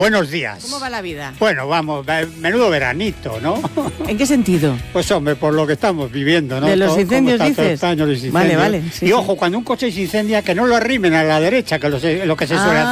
Buenos días. ¿Cómo va la vida? Bueno, vamos, menudo veranito, ¿no? ¿En qué sentido? Pues hombre, por lo que estamos viviendo, ¿no? ¿De los incendios dices? Los incendios. Vale. Sí, y ojo, cuando un coche se incendia, que no lo arrimen a la derecha, que lo que se suele hacer.